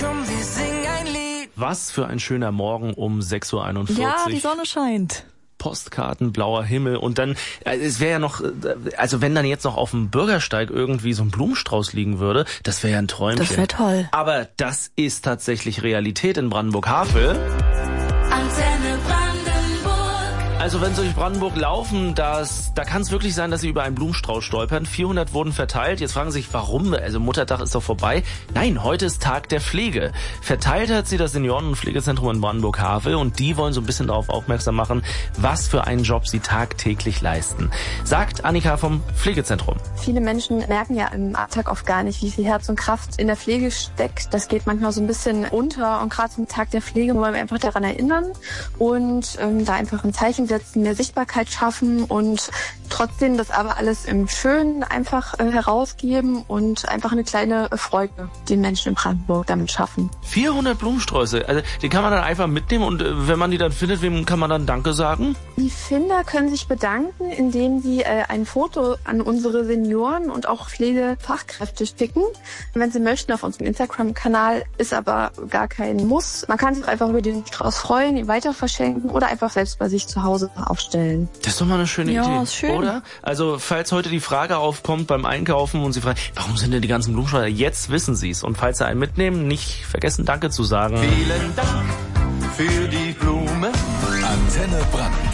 Komm, wir singen ein Lied. Was für ein schöner Morgen um 6:41 Uhr. Ja, die Sonne scheint. Postkarten, blauer Himmel und dann, es wäre ja noch, also wenn dann jetzt noch auf dem Bürgersteig irgendwie so ein Blumenstrauß liegen würde, das wäre ja ein Träumchen. Das wäre toll. Aber das ist tatsächlich Realität in Brandenburg-Havel. Antenne Brandenburg. Also wenn Sie durch Brandenburg laufen, da kann es wirklich sein, dass Sie über einen Blumenstrauß stolpern. 400 wurden verteilt. Jetzt fragen Sie sich, warum? Also Muttertag ist doch vorbei. Nein, heute ist Tag der Pflege. Verteilt hat sie das Senioren- und Pflegezentrum in Brandenburg-Havel und die wollen so ein bisschen darauf aufmerksam machen, was für einen Job sie tagtäglich leisten. Sagt Annika vom Pflegezentrum. Viele Menschen merken ja im Alltag oft gar nicht, wie viel Herz und Kraft in der Pflege steckt. Das geht manchmal so ein bisschen unter und gerade zum Tag der Pflege wollen wir einfach daran erinnern und da einfach ein Zeichen setzen, mehr Sichtbarkeit schaffen und trotzdem das aber alles im Schönen einfach herausgeben und einfach eine kleine Freude den Menschen in Brandenburg damit schaffen. 400 Blumensträuße, also die kann man dann einfach mitnehmen und wenn man die dann findet, wem kann man dann Danke sagen? Die Finder können sich bedanken, indem sie ein Foto an unsere Senioren und auch Pflegefachkräfte schicken. Wenn sie möchten, auf unserem Instagram-Kanal ist aber gar kein Muss. Man kann sich einfach über den Strauß freuen, ihn weiter verschenken oder einfach selbst bei sich zu Hause aufstellen. Das ist doch mal eine schöne Idee, ist schön. oder? Also falls heute die Frage aufkommt beim Einkaufen und Sie fragen, warum sind denn die ganzen Blumensträuße? Jetzt wissen Sie es. Und falls Sie einen mitnehmen, nicht vergessen, Danke zu sagen. Vielen Dank für die Blume. Antenne Brandenburg.